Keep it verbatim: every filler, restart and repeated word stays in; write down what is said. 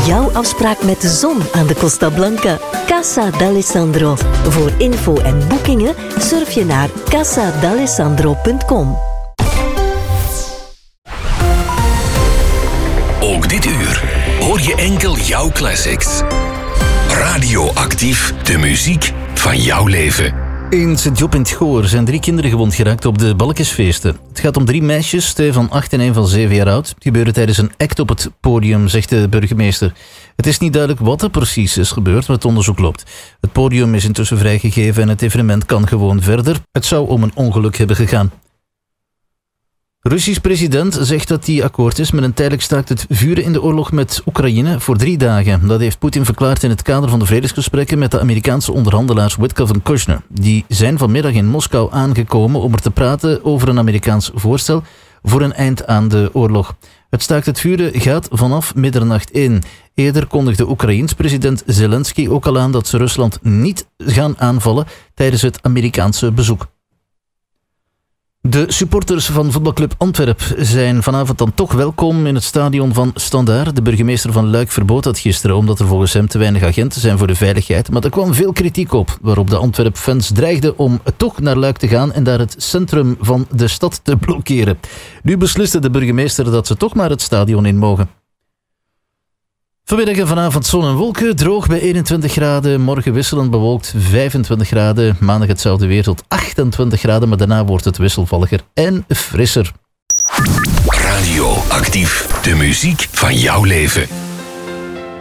Jouw afspraak met de zon aan de Costa Blanca. Casa d'Alessandro. Voor info en boekingen surf je naar casa d'alessandro punt com. Ook dit uur hoor je enkel jouw classics. Radioactief, de muziek van jouw leven. In Sint-Job in het Goor zijn drie kinderen gewond geraakt op de Balkensfeesten. Het gaat om drie meisjes, twee van acht en één van zeven jaar oud. Het gebeurde tijdens een act op het podium, zegt de burgemeester. Het is niet duidelijk wat er precies is gebeurd, maar het onderzoek loopt. Het podium is intussen vrijgegeven en het evenement kan gewoon verder. Het zou om een ongeluk hebben gegaan. De Russisch president zegt dat hij akkoord is met een tijdelijk staakt het vuren in de oorlog met Oekraïne voor drie dagen. Dat heeft Poetin verklaard in het kader van de vredesgesprekken met de Amerikaanse onderhandelaars Witkoff en Kushner. Die zijn vanmiddag in Moskou aangekomen om er te praten over een Amerikaans voorstel voor een eind aan de oorlog. Het staakt het vuren gaat vanaf middernacht in. Eerder kondigde Oekraïens president Zelensky ook al aan dat ze Rusland niet gaan aanvallen tijdens het Amerikaanse bezoek. De supporters van voetbalclub Antwerp zijn vanavond dan toch welkom in het stadion van Standaard. De burgemeester van Luik verbood dat gisteren omdat er volgens hem te weinig agenten zijn voor de veiligheid. Maar er kwam veel kritiek op, waarop de Antwerp-fans dreigden om toch naar Luik te gaan en daar het centrum van de stad te blokkeren. Nu besliste de burgemeester dat ze toch maar het stadion in mogen. Vanmiddag en vanavond zon en wolken, droog bij eenentwintig graden. Morgen wisselend bewolkt vijfentwintig graden. Maandag hetzelfde weer tot achtentwintig graden, maar daarna wordt het wisselvalliger en frisser. Radioactief, de muziek van jouw leven.